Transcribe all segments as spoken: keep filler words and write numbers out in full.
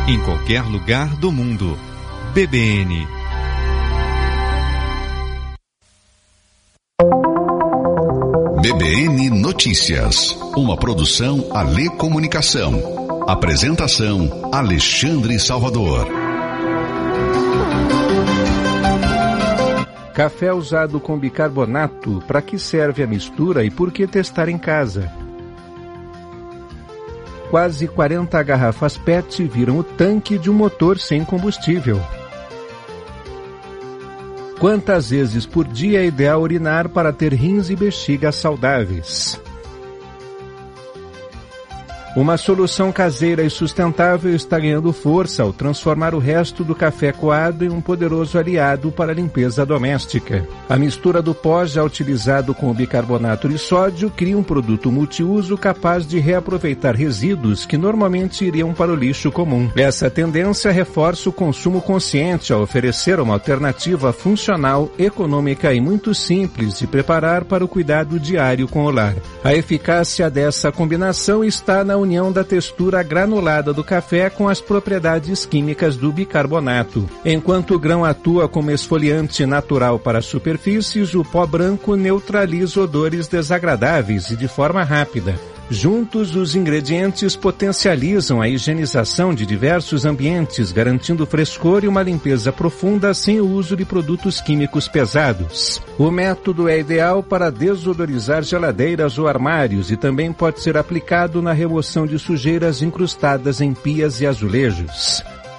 em qualquer lugar do mundo. B B N. B B N Notícias, uma produção Alê Comunicação. Apresentação Alexandre Salvador. Café usado com bicarbonato, para que serve a mistura e por que testar em casa? Quase quarenta garrafas P E T viram o tanque de um motor sem combustível. Quantas vezes por dia é ideal urinar para ter rins e bexiga saudáveis? Uma solução caseira e sustentável está ganhando força ao transformar o resto do café coado em um poderoso aliado para a limpeza doméstica. A mistura do pó já utilizado com o bicarbonato de sódio cria um produto multiuso capaz de reaproveitar resíduos que normalmente iriam para o lixo comum. Essa tendência reforça o consumo consciente ao oferecer uma alternativa funcional, econômica e muito simples de preparar para o cuidado diário com o lar. A eficácia dessa combinação está na união da textura granulada do café com as propriedades químicas do bicarbonato. Enquanto o grão atua como esfoliante natural para as superfícies, o pó branco neutraliza odores desagradáveis e de forma rápida. Juntos, os ingredientes potencializam a higienização de diversos ambientes, garantindo frescor e uma limpeza profunda sem o uso de produtos químicos pesados. O método é ideal para desodorizar geladeiras ou armários e também pode ser aplicado na remoção de sujeiras incrustadas em pias e azulejos.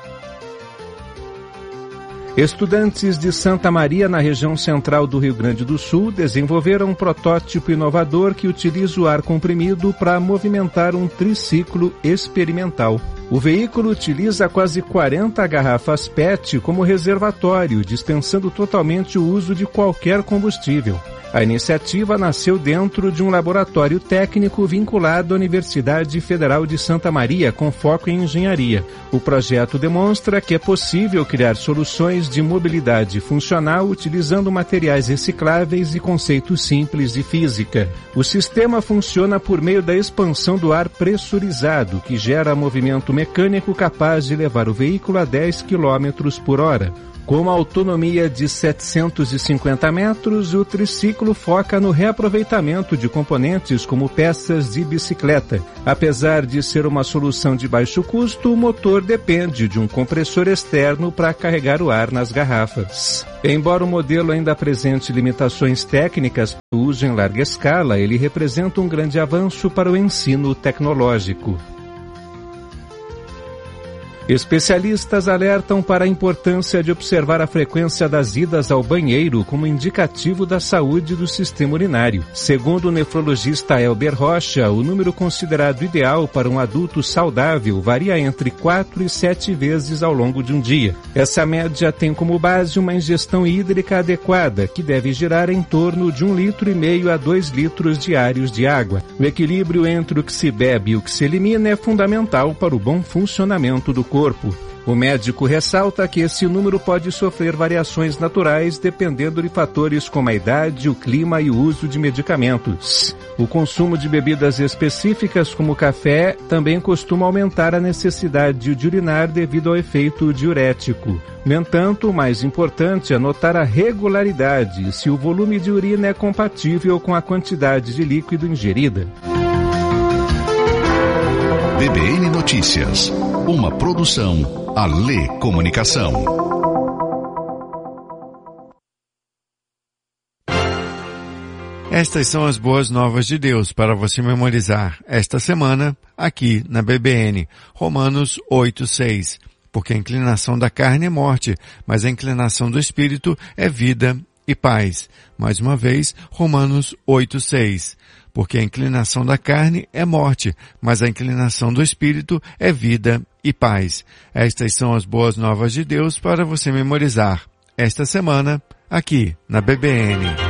Estudantes de Santa Maria, na região central do Rio Grande do Sul, desenvolveram um protótipo inovador que utiliza o ar comprimido para movimentar um triciclo experimental. O veículo utiliza quase quarenta garrafas P E T como reservatório, dispensando totalmente o uso de qualquer combustível. A iniciativa nasceu dentro de um laboratório técnico vinculado à Universidade Federal de Santa Maria, com foco em engenharia. O projeto demonstra que é possível criar soluções de mobilidade funcional utilizando materiais recicláveis e conceitos simples de física. O sistema funciona por meio da expansão do ar pressurizado, que gera movimento mecânico capaz de levar o veículo a dez quilômetros por hora. Com uma autonomia de setecentos e cinquenta metros, o triciclo foca no reaproveitamento de componentes como peças de bicicleta. Apesar de ser uma solução de baixo custo, o motor depende de um compressor externo para carregar o ar nas garrafas. Embora o modelo ainda apresente limitações técnicas para o uso em larga escala, ele representa um grande avanço para o ensino tecnológico. Especialistas alertam para a importância de observar a frequência das idas ao banheiro como indicativo da saúde do sistema urinário. Segundo o nefrologista Elber Rocha, o número considerado ideal para um adulto saudável varia entre quatro e sete vezes ao longo de um dia. Essa média tem como base uma ingestão hídrica adequada, que deve girar em torno de um litro e meio a dois litros diários de água. O equilíbrio entre o que se bebe e o que se elimina é fundamental para o bom funcionamento do corpo. corpo. O médico ressalta que esse número pode sofrer variações naturais dependendo de fatores como a idade, o clima e o uso de medicamentos. O consumo de bebidas específicas como o café também costuma aumentar a necessidade de urinar devido ao efeito diurético. No entanto, o mais importante é notar a regularidade, se o volume de urina é compatível com a quantidade de líquido ingerida. B B N Notícias, uma produção Alê Comunicação. Estas são as boas novas de Deus para você memorizar esta semana aqui na B B N. Romanos oito, seis. Porque a inclinação da carne é morte, mas a inclinação do espírito é vida e paz. Mais uma vez, Romanos oito, seis. Porque a inclinação da carne é morte, mas a inclinação do espírito é vida e paz. Estas são as boas novas de Deus para você memorizar esta semana aqui na B B N.